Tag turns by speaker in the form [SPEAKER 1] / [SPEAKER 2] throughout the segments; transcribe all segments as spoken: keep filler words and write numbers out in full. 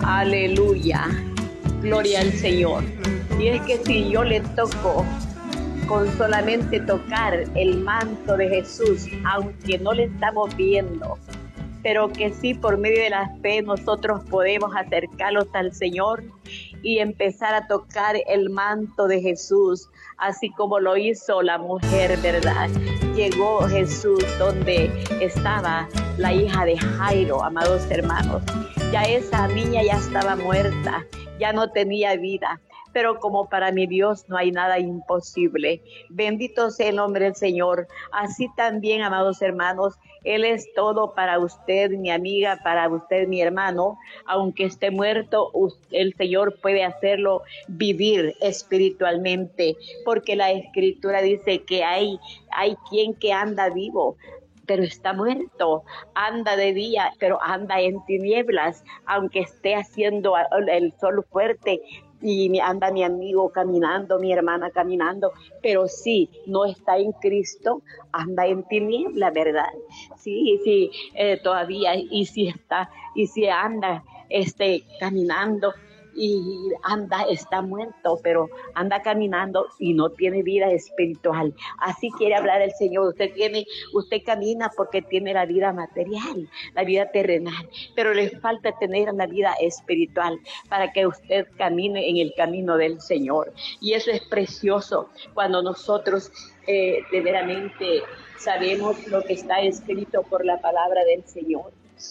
[SPEAKER 1] Aleluya, gloria al Señor. Y es que si yo le toco, con solamente tocar el manto de Jesús, aunque no le estamos viendo, pero que sí por medio de la fe nosotros podemos acercarnos al Señor y empezar a tocar el manto de Jesús, así como lo hizo la mujer, ¿verdad? Llegó Jesús donde estaba la hija de Jairo, amados hermanos. Ya esa niña ya estaba muerta, ya no tenía vida. Pero como para mi Dios no hay nada imposible. Bendito sea el nombre del Señor. Así también, amados hermanos, Él es todo para usted, mi amiga, para usted, mi hermano. Aunque esté muerto, el Señor puede hacerlo vivir espiritualmente, porque la Escritura dice que hay, hay quien que anda vivo, pero está muerto, anda de día, pero anda en tinieblas, aunque esté haciendo el sol fuerte, y anda mi amigo caminando, mi hermana caminando, pero sí, no está en Cristo, anda en tiniebla, ¿verdad? Sí, sí, eh, todavía, y si está, y si anda este, caminando, y anda, está muerto, pero anda caminando y no tiene vida espiritual. Así quiere hablar el Señor. Usted tiene, usted camina porque tiene la vida material, la vida terrenal, pero le falta tener la vida espiritual para que usted camine en el camino del Señor. Y eso es precioso cuando nosotros eh, de veramente sabemos lo que está escrito por la palabra del Señor.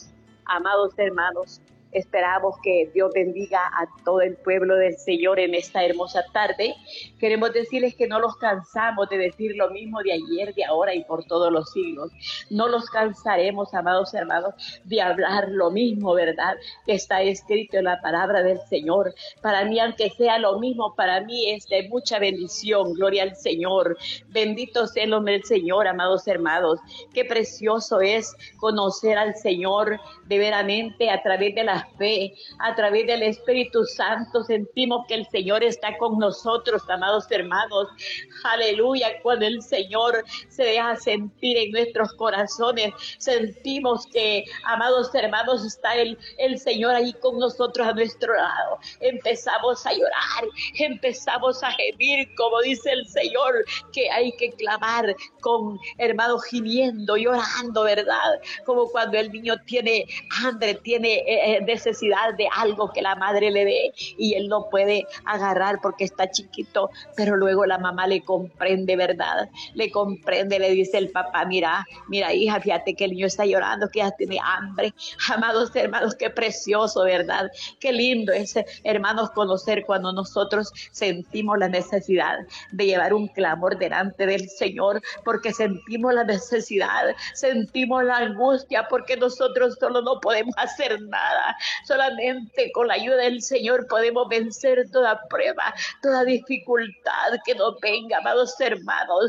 [SPEAKER 1] Amados hermanos, esperamos que Dios bendiga a todo el pueblo del Señor en esta hermosa tarde. Queremos decirles que no los cansamos de decir lo mismo de ayer, de ahora y por todos los siglos. No los cansaremos, amados hermanos, de hablar lo mismo, ¿verdad? Que está escrito en la palabra del Señor. Para mí, aunque sea lo mismo, para mí es de mucha bendición. Gloria al Señor. Bendito sea el nombre del Señor, amados hermanos. Qué precioso es conocer al Señor de veramente a través de la fe, a través del Espíritu Santo. Sentimos que el Señor está con nosotros, amados hermanos. Aleluya, cuando el Señor se deja sentir en nuestros corazones, sentimos que, amados hermanos, está el, el Señor ahí con nosotros a nuestro lado. Empezamos a llorar, empezamos a gemir, como dice el Señor, que hay que clamar con, hermanos, gimiendo, llorando, ¿verdad? Como cuando el niño tiene hambre, tiene eh, necesidad de algo que la madre le dé y él no puede agarrar porque está chiquito, pero luego la mamá le comprende, ¿verdad? Le comprende, le dice el papá, mira, mira hija, fíjate que el niño está llorando, que ya tiene hambre. Amados hermanos, qué precioso, ¿verdad? Qué lindo es, hermanos, conocer cuando nosotros sentimos la necesidad de llevar un clamor delante del Señor, porque sentimos la necesidad, sentimos la angustia, porque nosotros solo no podemos hacer nada. Solamente con la ayuda del Señor podemos vencer toda prueba, toda dificultad que nos venga, amados hermanos.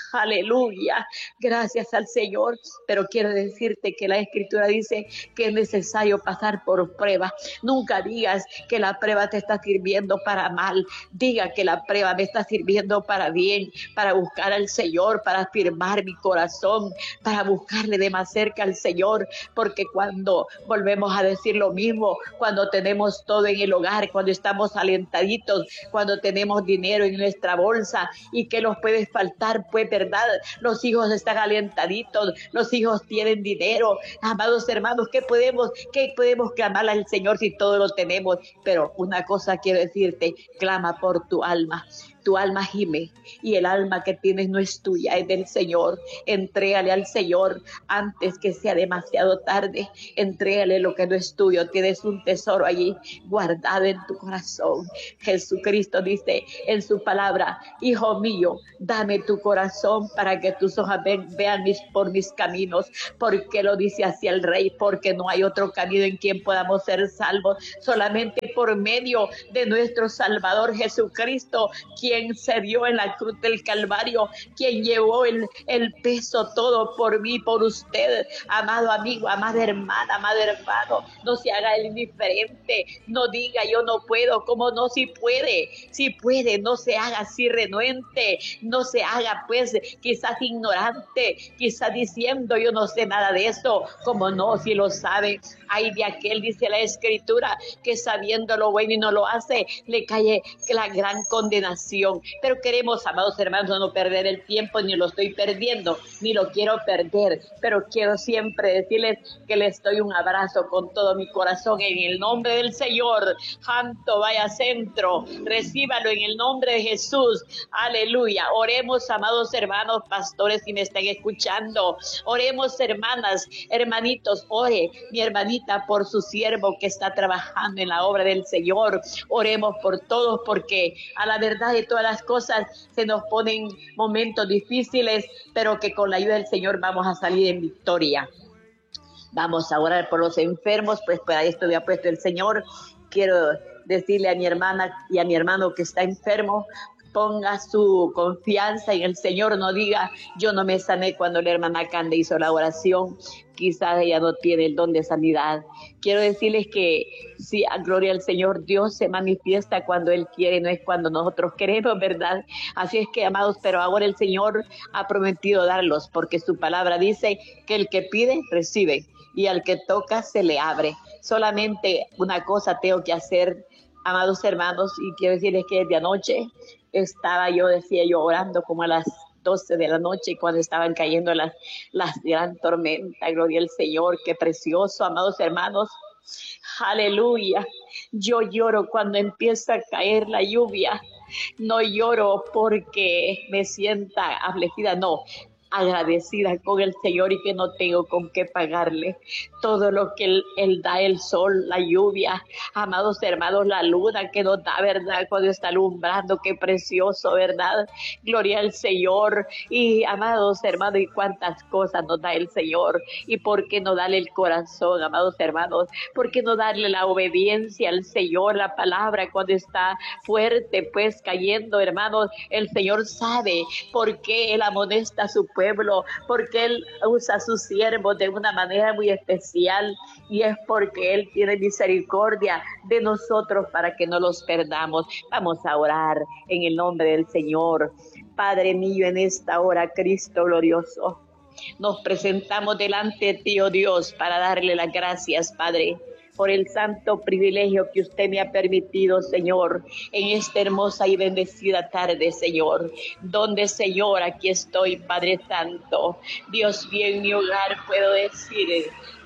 [SPEAKER 1] Aleluya. Gracias al Señor. Pero quiero decirte que la Escritura dice que es necesario pasar por prueba. Nunca digas que la prueba te está sirviendo para mal. Diga que la prueba me está sirviendo para bien, para buscar al Señor, para afirmar mi corazón, para buscarle de más cerca al Señor, porque cuando volvemos a decir lo mismo, cuando tenemos todo en el hogar, cuando estamos alentaditos, cuando tenemos dinero en nuestra bolsa, y que nos puede faltar, pues, ¿verdad? Los hijos están alentaditos, los hijos tienen dinero. Amados hermanos, ¿qué podemos, qué podemos clamar al Señor si todo lo tenemos? Pero una cosa quiero decirte, clama por tu alma. Tu alma gime y el alma que tienes no es tuya, es del Señor. Entrégale al Señor antes que sea demasiado tarde. Entrégale lo que no es tuyo. Tienes un tesoro allí guardado en tu corazón. Jesucristo dice en su palabra, hijo mío, dame tu corazón para que tus ojos vean mis, por mis caminos. Porque lo dice así el Rey, porque no hay otro camino en quien podamos ser salvos, solamente por medio de nuestro Salvador Jesucristo, quien quien se dio en la cruz del Calvario, quien llevó el, el peso todo por mí, por usted. Amado amigo, amada hermana, amado hermano, no se se haga el indiferente, no diga yo no puedo, como no, si puede, si puede, no se haga así renuente, no se haga pues quizás ignorante, quizás diciendo yo no sé nada de eso, como no, si lo sabe. Hay de aquel, dice la Escritura, que sabiendo lo bueno y no lo hace, le cae la gran condenación. Pero queremos, amados hermanos, no perder el tiempo, ni lo estoy perdiendo, ni lo quiero perder, pero quiero siempre decirles que les doy un abrazo con todo mi corazón en el nombre del Señor. Santo vaya centro, recíbalo en el nombre de Jesús. Aleluya. Oremos, amados hermanos, pastores, si me están escuchando. Oremos, hermanas, hermanitos, ore, mi hermanita, por su siervo que está trabajando en la obra del Señor. Oremos por todos, porque a la verdad de todas las cosas se nos ponen momentos difíciles, pero que con la ayuda del Señor vamos a salir en victoria. Vamos a orar por los enfermos, pues para esto me ha puesto el Señor. Quiero decirle a mi hermana y a mi hermano que está enfermo, ponga su confianza en el Señor, no diga, yo no me sané cuando la hermana Cande hizo la oración, quizás ella no tiene el don de sanidad. Quiero decirles que sí, a gloria al Señor, Dios se manifiesta cuando Él quiere, no es cuando nosotros queremos, ¿verdad? Así es que, amados, pero ahora el Señor ha prometido darlos, porque su palabra dice que el que pide, recibe, y al que toca, se le abre. Solamente una cosa tengo que hacer, amados hermanos, y quiero decirles que desde anoche estaba yo, decía yo, orando como a las doce de la noche, cuando estaban cayendo las, las gran tormenta. Gloria al Señor, qué precioso, amados hermanos. Aleluya. Yo lloro cuando empieza a caer la lluvia. No lloro porque me sienta afligida, no, agradecida con el Señor y que no tengo con qué pagarle todo lo que él, él da, el sol, la lluvia, amados hermanos, la luna que nos da, ¿verdad? Cuando está alumbrando, qué precioso, ¿verdad? Gloria al Señor. Y amados hermanos, y cuántas cosas nos da el Señor. Y por qué no darle el corazón, amados hermanos, por qué no darle la obediencia al Señor, la palabra cuando está fuerte, pues cayendo, hermanos. El Señor sabe por qué Él amonesta a su pueblo, porque Él usa a sus siervos de una manera muy especial, y es porque Él tiene misericordia de nosotros para que no los perdamos. Vamos a orar en el nombre del Señor. Padre mío, en esta hora, Cristo glorioso, nos presentamos delante de ti, oh Dios, para darle las gracias, Padre, por el santo privilegio que usted me ha permitido, Señor, en esta hermosa y bendecida tarde, Señor, donde, Señor, aquí estoy, Padre Santo. Dios mío, en mi hogar puedo decir,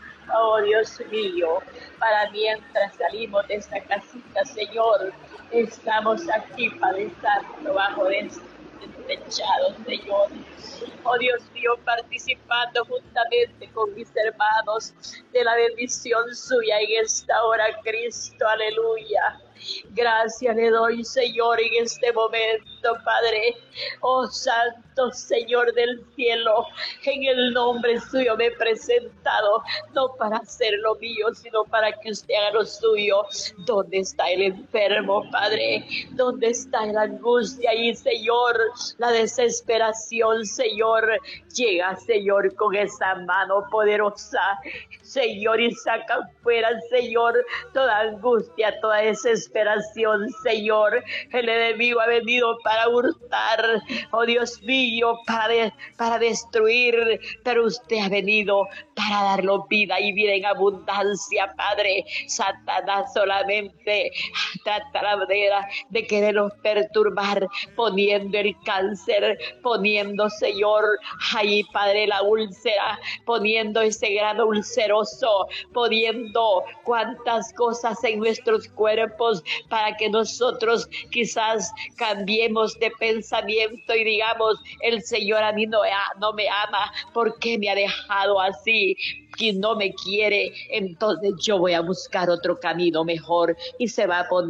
[SPEAKER 1] oh Dios mío, para mientras salimos de esta casita, Señor, estamos aquí, Padre Santo, bajo de este techado, Señor. Oh Dios mío, participando juntamente con mis hermanos de la bendición suya en esta hora, Cristo, aleluya. Gracias le doy, Señor, en este momento, Padre. Oh Santo Señor del cielo, en el nombre suyo me he presentado, no para hacer lo mío, sino para que usted haga lo suyo. ¿Dónde está el enfermo, Padre? ¿Dónde está la angustia? Y, Señor, la desesperación, Señor, llega, Señor, con esa mano poderosa, Señor, y saca fuera, Señor, toda angustia, toda desesperación, Señor. El enemigo ha venido para hurtar, oh Dios mío, para, para destruir, pero usted ha venido para darnos vida y vida en abundancia, Padre. Satanás solamente trata la manera de querernos perturbar, poniendo el cáncer, poniendo, Señor, ahí, Padre, la úlcera, poniendo ese grano ulceroso, poniendo cuantas cosas en nuestros cuerpos para que nosotros quizás cambiemos de pensamiento y digamos, el Señor a mí no, no me ama, ¿por qué me ha dejado así? Que no me quiere, entonces yo voy a buscar otro camino mejor, y se va a poner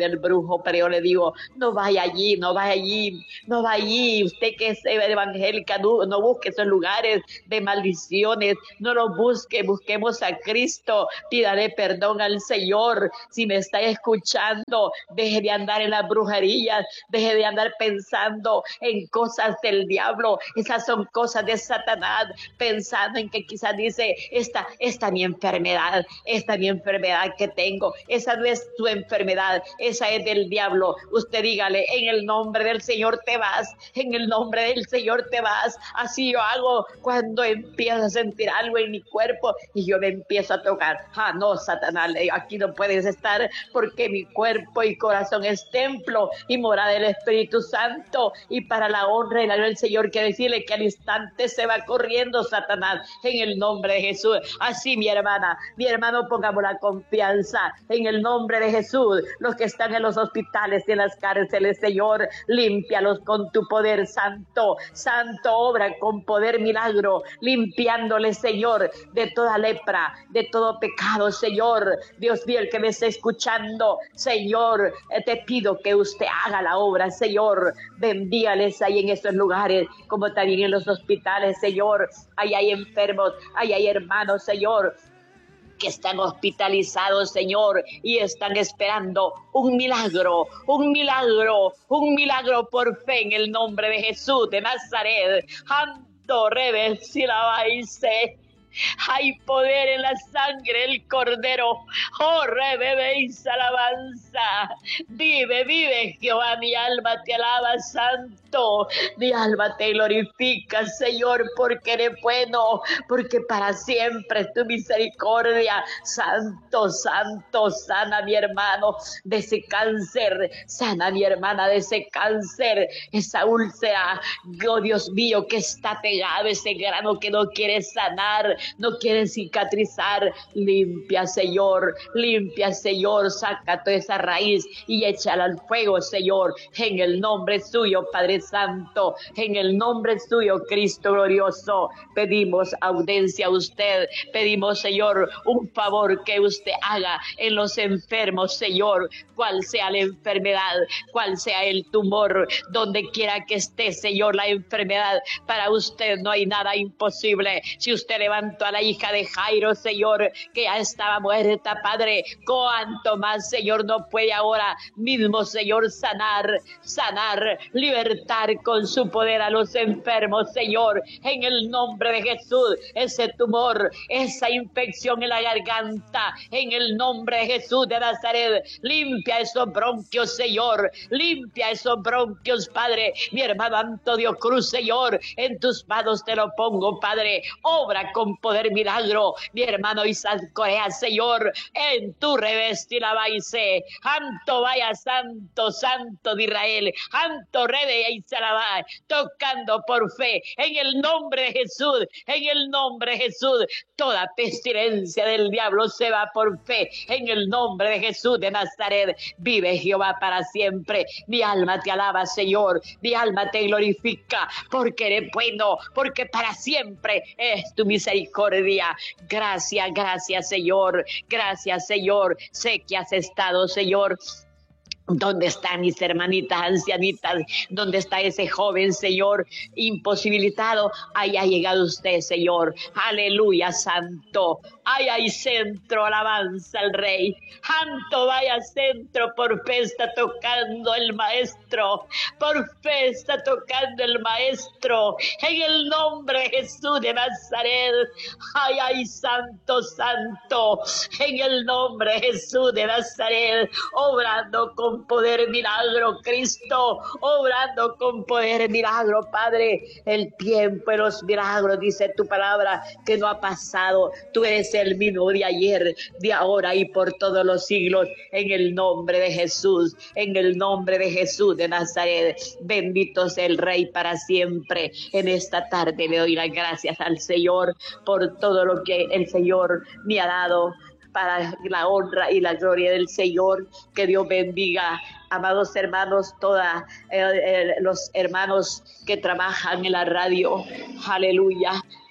[SPEAKER 1] del brujo, pero yo le digo, no vaya allí, no vaya allí, no vaya allí, usted que es evangélica, no, no busque esos lugares de maldiciones, no los busque, busquemos a Cristo, pídale perdón al Señor. Si me está escuchando, deje de andar en las brujerías, deje de andar pensando en cosas del diablo, esas son cosas de Satanás, pensando en que quizás dice, esta, esta mi enfermedad, esta mi enfermedad que tengo, esa no es tu enfermedad, esa es del diablo. Usted dígale, en el nombre del Señor te vas, en el nombre del Señor te vas. Así yo hago cuando empiezo a sentir algo en mi cuerpo y yo me empiezo a tocar. Ah, no, Satanás, aquí no puedes estar porque mi cuerpo y corazón es templo y morada del Espíritu Santo, y para la honra y la gloria del Señor, que decirle que al instante se va corriendo Satanás, en el nombre de Jesús. Así, mi hermana, mi hermano, pongamos la confianza en el nombre de Jesús. Los que están en los hospitales y en las cárceles, Señor, límpialos con tu poder santo. Santo, obra con poder milagro, limpiándoles, Señor, de toda lepra, de todo pecado, Señor. Dios mío, el que me está escuchando, Señor, eh, te pido que usted haga la obra, Señor. Bendígales ahí en estos lugares, como también en los hospitales, Señor. Ahí hay enfermos, ahí hay hermanos, Señor, que están hospitalizados, Señor, y están esperando un milagro, un milagro, un milagro por fe en el nombre de Jesús de Nazaret. Santo Rebe, si la vais. Hay poder en la sangre del Cordero. Oh, reveréis alabanza. Vive, vive, Jehová, mi alma te alaba, santo. Mi alma te glorifica, Señor, porque eres bueno, porque para siempre es tu misericordia. Santo, santo, sana mi hermano de ese cáncer, sana mi hermana de ese cáncer, esa úlcera, oh Dios mío, que está pegado, ese grano que no quiere sanar, no quiere cicatrizar. Limpia, Señor, limpia, Señor, saca toda esa raíz y échala al fuego, Señor, en el nombre suyo, Padre Santo, en el nombre suyo, Cristo glorioso. Pedimos audiencia a usted, pedimos, Señor, un favor que usted haga en los enfermos, Señor, cual sea la enfermedad, cual sea el tumor, donde quiera que esté, Señor, la enfermedad, para usted no hay nada imposible. Si usted levantó a la hija de Jairo, Señor, que ya estaba muerta, Padre, cuánto más, Señor, no puede ahora mismo, Señor, sanar, sanar, libertar con su poder a los enfermos, Señor, en el nombre de Jesús. Ese tumor, esa infección en la garganta, en el nombre de Jesús de Nazaret, limpia esos bronquios, Señor, limpia esos bronquios, Padre. Mi hermano Antonio Cruz, Señor, en tus manos te lo pongo, Padre, obra con poder milagro. Mi hermano Isaac Corea, Señor, en tu revesti la vaise, Santo vaya, santo, santo de Israel, Santo rebe y se la va, tocando por fe, en el nombre de Jesús, en el nombre de Jesús, toda pestilencia del diablo se va por fe, en el nombre de Jesús de Nazaret. Vive Jehová para siempre. Mi alma te alaba, Señor, mi alma te glorifica, porque eres bueno, porque para siempre es tu misericordia. Gracias, gracias, Señor, gracias, Señor. Sé que has estado, Señor. ¿Dónde están mis hermanitas ancianitas? ¿Dónde está ese joven, Señor, imposibilitado? Ahí ha llegado usted, Señor. Aleluya, santo. Ahí hay centro, alabanza al Rey. Santo, vaya centro, por fe está tocando el Maestro. Por fe está tocando el Maestro. En el nombre de Jesús de Nazaret. Ay, ay, santo, santo. En el nombre de Jesús de Nazaret. Obrando con poder milagro, Cristo, obrando con poder milagro, Padre. El tiempo de los milagros, dice tu palabra, que no ha pasado. Tú eres el mismo de ayer, de ahora y por todos los siglos, en el nombre de Jesús, en el nombre de Jesús de Nazaret. Bendito sea el Rey para siempre. En esta tarde le doy las gracias al Señor por todo lo que el Señor me ha dado, para la honra y la gloria del Señor. Que Dios bendiga, amados hermanos, todos eh, eh, los hermanos que trabajan en la radio. Aleluya.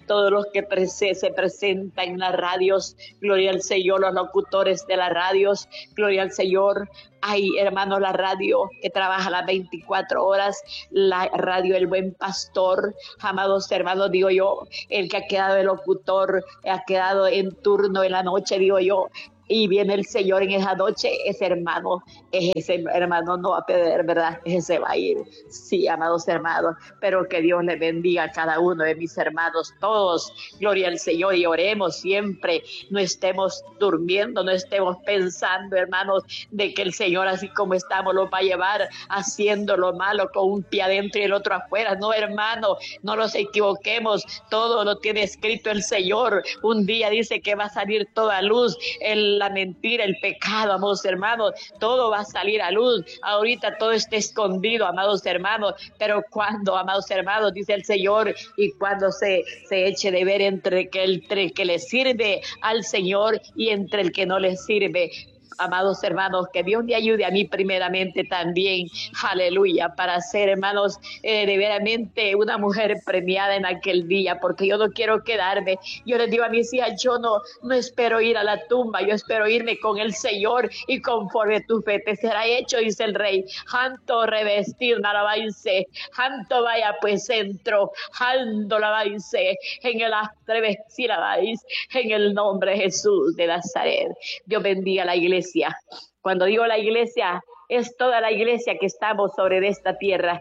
[SPEAKER 1] todos los que prese, se presentan en las radios, gloria al Señor, los locutores de las radios, gloria al Señor. Hay, hermanos, la radio que trabaja las veinticuatro horas, la radio El Buen Pastor, amados hermanos, digo yo, el que ha quedado de locutor, ha quedado en turno en la noche, digo yo, y viene el Señor en esa noche, ese hermano, ese hermano no va a perder, ¿verdad? Ese va a ir. Sí, amados hermanos, pero que Dios les bendiga a cada uno de mis hermanos, todos, gloria al Señor, y oremos siempre, no estemos durmiendo, no estemos pensando, hermanos, de que el Señor, así como estamos, los va a llevar haciendo lo malo con un pie adentro y el otro afuera. No, hermano, no nos equivoquemos, todo lo tiene escrito el Señor. Un día dice que va a salir toda luz, el la mentira, el pecado, amados hermanos, todo va a salir a luz. Ahorita todo está escondido, amados hermanos, pero cuando, amados hermanos, dice el Señor, y cuando se, se eche de ver entre que, entre el que le sirve al Señor y entre el que no le sirve. Amados hermanos, que Dios me ayude a mí primeramente también, aleluya, para ser, hermanos, eh, de veramente una mujer premiada en aquel día, porque yo no quiero quedarme. Yo les digo a mis hijas, yo no, no espero ir a la tumba, yo espero irme con el Señor, y conforme tu fe te será hecho, dice el Rey. Janto revestir, narabainse, janto vaya pues centro, janto la vainse, en el revestir la vais, en el nombre de Jesús de Nazaret. Dios bendiga a la iglesia. Cuando digo la iglesia, es toda la iglesia que estamos sobre esta tierra.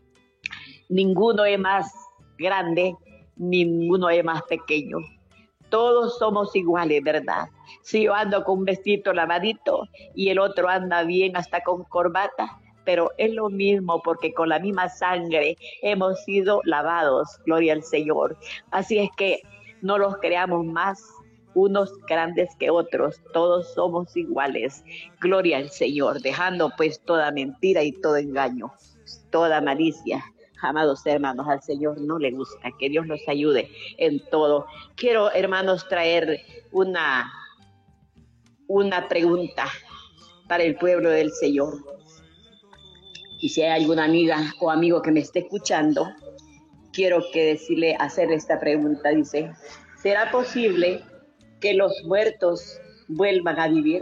[SPEAKER 1] Ninguno es más grande, ninguno es más pequeño. Todos somos iguales, ¿verdad? Si yo ando con un vestido lavadito y el otro anda bien hasta con corbata, pero es lo mismo, porque con la misma sangre hemos sido lavados, gloria al Señor. Así es que no los creamos más unos grandes que otros, todos somos iguales, gloria al Señor, dejando pues toda mentira y todo engaño, toda malicia. Amados hermanos, al Señor no le gusta, que Dios nos ayude en todo. Quiero, hermanos, traer una, una pregunta para el pueblo del Señor. Y si hay alguna amiga o amigo que me esté escuchando, quiero que decirle, hacer esta pregunta. Dice, ¿será posible que los muertos vuelvan a vivir?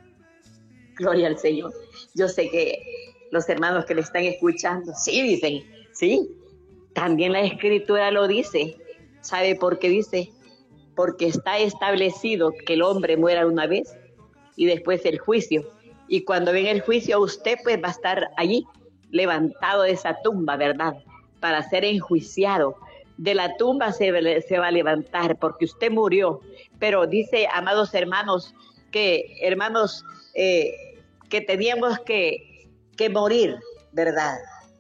[SPEAKER 1] Gloria al Señor. Yo sé que los hermanos que le están escuchando, sí dicen, sí, también la Escritura lo dice. ¿Sabe por qué dice? Porque está establecido que el hombre muera una vez y después el juicio. Y cuando venga el juicio, usted pues va a estar allí, levantado de esa tumba, ¿verdad? Para ser enjuiciado. De la tumba se, se va a levantar, porque usted murió. Pero dice, amados hermanos, que hermanos, eh, que teníamos que, que morir, ¿verdad?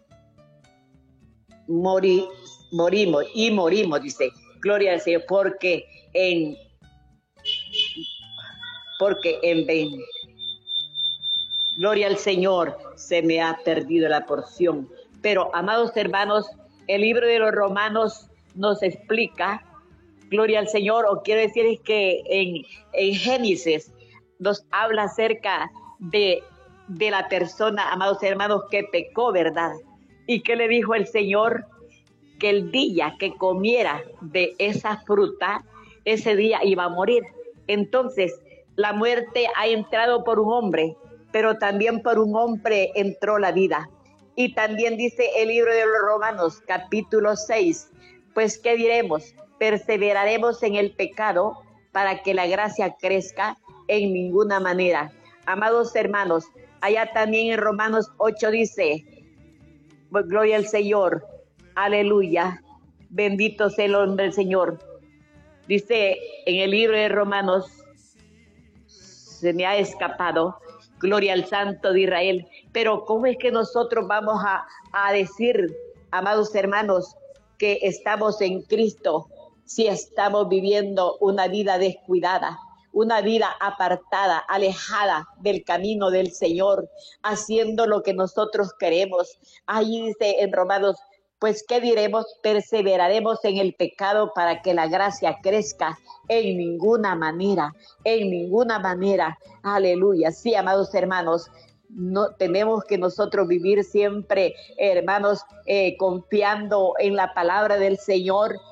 [SPEAKER 1] Morir, morimos y morimos, dice, gloria al Señor, porque en, porque en ven, gloria al Señor, se me ha perdido la porción. Pero, amados hermanos, el libro de los Romanos nos explica, gloria al Señor, o quiero decir es que en, en Génesis nos habla acerca de, de la persona, amados hermanos, que pecó, ¿verdad? ¿Y qué le dijo el Señor? Que el día que comiera de esa fruta, ese día iba a morir. Entonces, la muerte ha entrado por un hombre, pero también por un hombre entró la vida. Y también dice el libro de los Romanos, capítulo seis, pues ¿qué diremos? Perseveraremos en el pecado para que la gracia crezca, en ninguna manera. Amados hermanos, allá también en Romanos ocho dice, pues, gloria al Señor, aleluya, bendito sea el nombre del Señor. Dice en el libro de Romanos, se me ha escapado, gloria al Santo de Israel. Pero ¿cómo es que nosotros vamos a, a decir, amados hermanos, que estamos en Cristo si estamos viviendo una vida descuidada, una vida apartada, alejada del camino del Señor, haciendo lo que nosotros queremos? Ahí dice en Romanos, pues ¿qué diremos? Perseveraremos en el pecado para que la gracia crezca. En ninguna manera, en ninguna manera. Aleluya. Sí, amados hermanos, no tenemos que nosotros vivir siempre, hermanos, eh, confiando en la palabra del Señor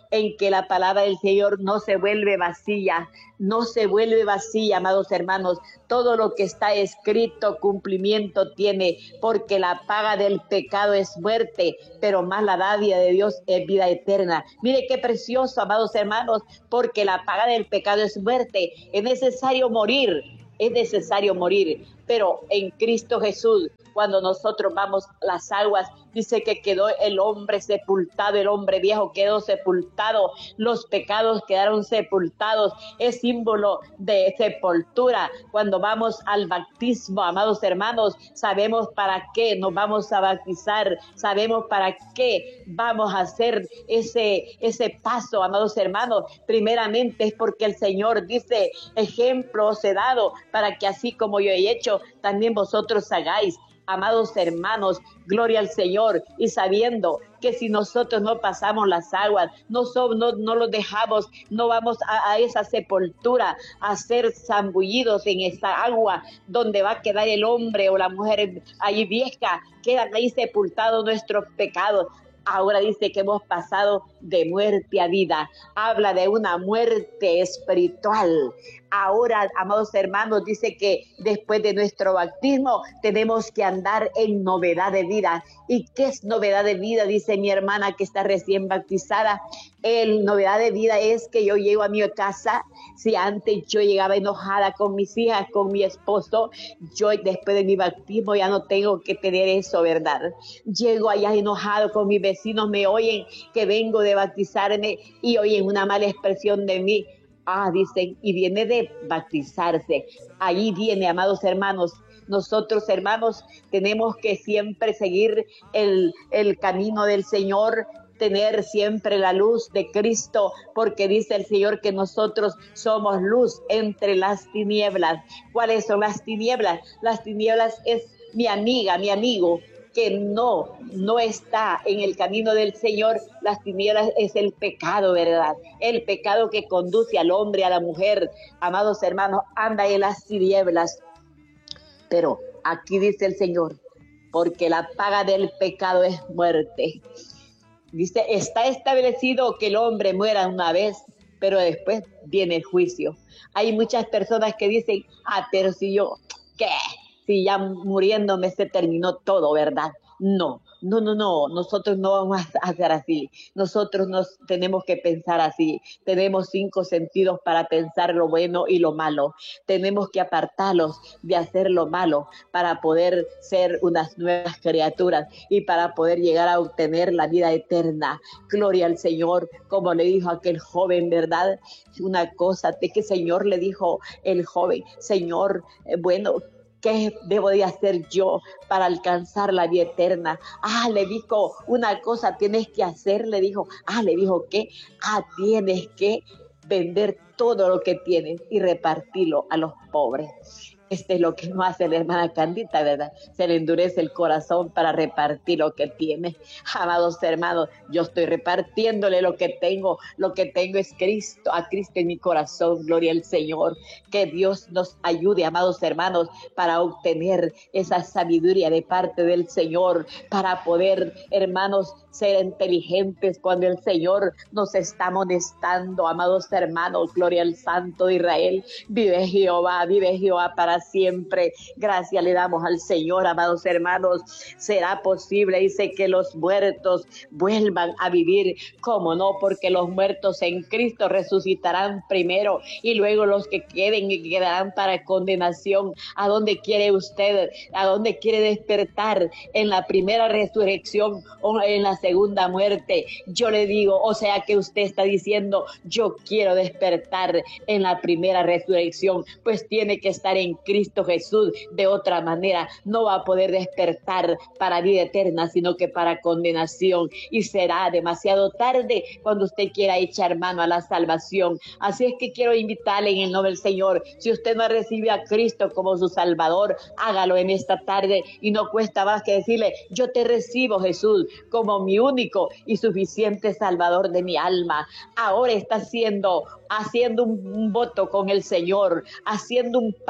[SPEAKER 1] en que la palabra del Señor no se vuelve vacía, no se vuelve vacía, amados hermanos. Todo lo que está escrito cumplimiento tiene, porque la paga del pecado es muerte, pero más la dádiva de Dios es vida eterna. Mire qué precioso, amados hermanos, porque la paga del pecado es muerte. Es necesario morir, es necesario morir, pero en Cristo Jesús, cuando nosotros vamos a las aguas, dice que quedó el hombre sepultado, el hombre viejo quedó sepultado, los pecados quedaron sepultados, es símbolo de sepultura. Cuando vamos al bautismo, amados hermanos, sabemos para qué nos vamos a bautizar, sabemos para qué vamos a hacer ese, ese paso, amados hermanos. Primeramente es porque el Señor dice, ejemplo os he dado, para que así como yo he hecho, también vosotros hagáis. Amados hermanos, gloria al Señor, y sabiendo que si nosotros no pasamos las aguas, no, somos, no, no los dejamos, no vamos a, a esa sepultura a ser zambullidos en esa agua donde va a quedar el hombre o la mujer ahí vieja, quedan ahí sepultados nuestros pecados. Ahora dice que hemos pasado de muerte a vida. Habla de una muerte espiritual. Ahora, amados hermanos, dice que después de nuestro bautismo tenemos que andar en novedad de vida. ¿Y qué es novedad de vida? Dice mi hermana que está recién bautizada. El novedad de vida es que yo llego a mi casa. Si antes yo llegaba enojada con mis hijas, con mi esposo, yo después de mi bautismo ya no tengo que tener eso, ¿verdad? Llego allá enojado con mis vecinos, me oyen que vengo de bautizarme y oyen una mala expresión de mí. Ah, dicen, y viene de bautizarse. Ahí viene, amados hermanos. Nosotros, hermanos, tenemos que siempre seguir el, el camino del Señor, tener siempre la luz de Cristo, porque dice el Señor que nosotros somos luz entre las tinieblas. ¿Cuáles son las tinieblas? Las tinieblas es mi amiga, mi amigo, que no, no está en el camino del Señor. Las tinieblas es el pecado, ¿verdad? El pecado que conduce al hombre, a la mujer. Amados hermanos, anda en las tinieblas. Pero aquí dice el Señor, porque la paga del pecado es muerte. Dice, está establecido que el hombre muera una vez, pero después viene el juicio. Hay muchas personas que dicen, ah, pero si yo, ¿qué? Si ya muriéndome se terminó todo, ¿verdad? No, no, no, no, nosotros no vamos a hacer así. Nosotros nos tenemos que pensar así. Tenemos cinco sentidos para pensar lo bueno y lo malo. Tenemos que apartarlos de hacer lo malo para poder ser unas nuevas criaturas y para poder llegar a obtener la vida eterna. Gloria al Señor, como le dijo aquel joven, ¿verdad? Una cosa de que el Señor le dijo el joven, Señor, eh, bueno, ¿qué debo de hacer yo para alcanzar la vida eterna? Ah, le dijo, una cosa tienes que hacer, le dijo. Ah, le dijo, ¿qué? Ah, tienes que vender todo lo que tienes y repartirlo a los pobres. Este es lo que no hace la hermana Candita, ¿verdad? Se le endurece el corazón para repartir lo que tiene. Amados hermanos, yo estoy repartiéndole lo que tengo. Lo que tengo es Cristo, a Cristo en mi corazón. Gloria al Señor. Que Dios nos ayude, amados hermanos, para obtener esa sabiduría de parte del Señor, para poder, hermanos, ser inteligentes cuando el Señor nos está amonestando. Amados hermanos, gloria al Santo de Israel. Vive Jehová, vive Jehová para siempre. Gracias le damos al Señor, amados hermanos. Será posible, dice, que los muertos vuelvan a vivir. ¿Cómo no? Porque los muertos en Cristo resucitarán primero y luego los que queden quedarán para condenación. ¿A dónde quiere usted? ¿A dónde quiere despertar? ¿En la primera resurrección o en la segunda muerte? Yo le digo, o sea que usted está diciendo, yo quiero despertar en la primera resurrección, pues tiene que estar en Cristo Jesús. De otra manera no va a poder despertar para vida eterna, sino que para condenación, y será demasiado tarde cuando usted quiera echar mano a la salvación. Así es que quiero invitarle en el nombre del Señor, si usted no ha recibido a Cristo como su Salvador, hágalo en esta tarde, y no cuesta más que decirle, yo te recibo, Jesús, como mi único y suficiente Salvador de mi alma. Ahora está haciendo, haciendo un, un voto con el Señor, haciendo un pacto con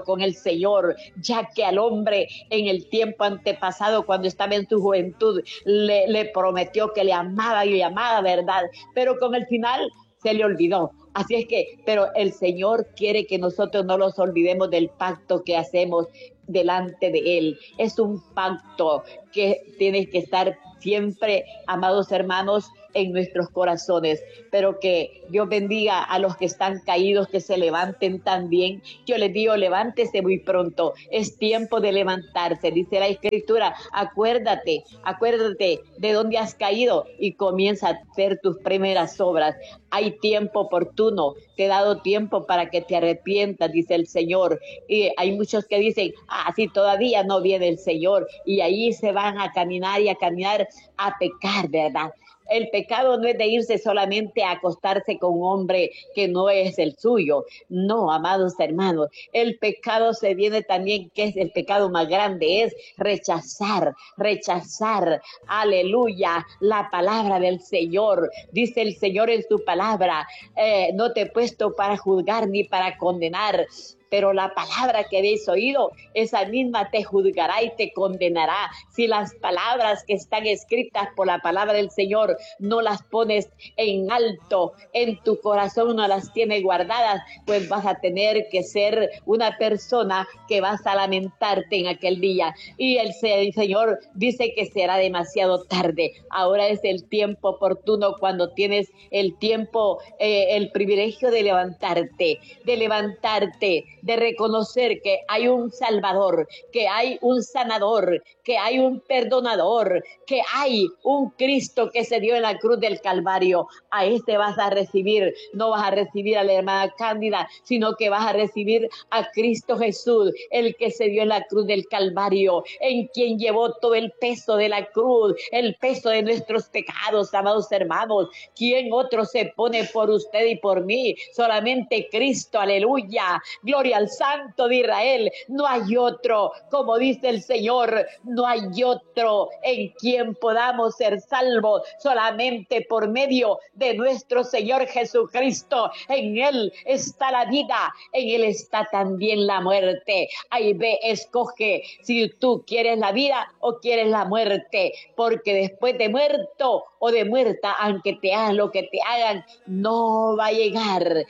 [SPEAKER 1] con el Señor, ya que al hombre en el tiempo antepasado, cuando estaba en su juventud, le, le prometió que le amaba y le amaba, ¿verdad? Pero con el final se le olvidó. Así es que, pero el Señor quiere que nosotros no nos olvidemos del pacto que hacemos delante de Él. Es un pacto que tiene que estar siempre, amados hermanos, en nuestros corazones, pero que Dios bendiga a los que están caídos, que se levanten también. Yo les digo, levántese muy pronto, es tiempo de levantarse, dice la Escritura, acuérdate, acuérdate de dónde has caído y comienza a hacer tus primeras obras. Hay tiempo oportuno, te he dado tiempo para que te arrepientas, dice el Señor, y hay muchos que dicen, ah, sí, todavía no viene el Señor, y ahí se van a caminar y a caminar a pecar, ¿verdad? El pecado no es de irse solamente a acostarse con un hombre que no es el suyo. No, amados hermanos, el pecado se viene también, que es el pecado más grande, es rechazar, rechazar, aleluya, la palabra del Señor. Dice el Señor en su palabra, eh, no te he puesto para juzgar ni para condenar, pero la palabra que habéis oído, esa misma te juzgará y te condenará. Si las palabras que están escritas por la palabra del Señor no las pones en alto, en tu corazón no las tienes guardadas, pues vas a tener que ser una persona que vas a lamentarte en aquel día. Y el, el Señor dice que será demasiado tarde. Ahora es el tiempo oportuno, cuando tienes el tiempo, eh, el privilegio de levantarte, de levantarte, de reconocer que hay un Salvador, que hay un sanador, que hay un perdonador, que hay un Cristo que se dio en la cruz del Calvario. A este vas a recibir, no vas a recibir a la hermana Cándida, sino que vas a recibir a Cristo Jesús, el que se dio en la cruz del Calvario, en quien llevó todo el peso de la cruz, el peso de nuestros pecados, amados hermanos. ¿Quién otro se pone por usted y por mí? Solamente Cristo, aleluya, gloria al Santo de Israel. No hay otro, como dice el Señor, no hay otro en quien podamos ser salvos, solamente por medio de nuestro Señor Jesucristo. En Él está la vida, en Él está también la muerte. Ahí ve, escoge si tú quieres la vida o quieres la muerte, porque después de muerto o de muerta, aunque te hagan lo que te hagan, no va a llegar,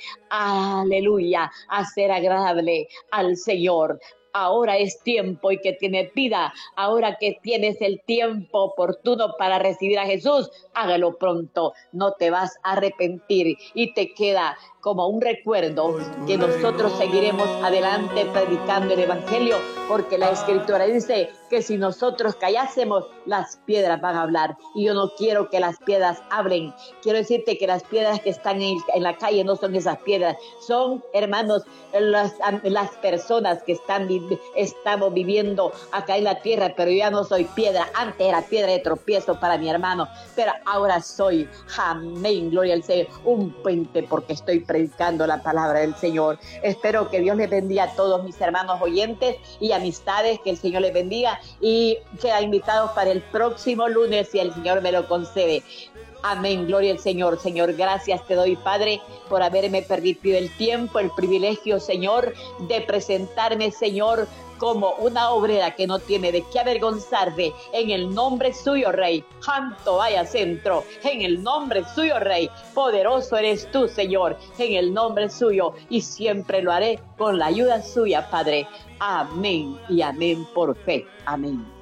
[SPEAKER 1] aleluya, a ser agradable al Señor. Ahora es tiempo, y que tienes vida, ahora que tienes el tiempo oportuno para recibir a Jesús, hágalo pronto, no te vas a arrepentir y te queda como un recuerdo que nosotros seguiremos adelante predicando el Evangelio, porque la Escritura dice que si nosotros callásemos, las piedras van a hablar, y yo no quiero que las piedras hablen. Quiero decirte que las piedras que están en, en la calle no son esas piedras, son, hermanos, las, las personas que están, estamos viviendo acá en la tierra. Pero yo ya no soy piedra, antes era piedra de tropiezo para mi hermano, pero ahora soy, amén, gloria al Señor, un puente, porque estoy predicando la palabra del Señor. Espero que Dios les bendiga a todos mis hermanos oyentes y amistades, que el Señor les bendiga, y queda invitados para el próximo lunes, si el Señor me lo concede. Amén, gloria al Señor. Señor, gracias te doy, Padre, por haberme permitido el tiempo, el privilegio, Señor, de presentarme, Señor, como una obrera que no tiene de qué avergonzarse. En el nombre suyo, Rey, santo vaya centro, en el nombre suyo, Rey, poderoso eres tú, Señor, en el nombre suyo, y siempre lo haré con la ayuda suya, Padre. Amén y amén por fe. Amén.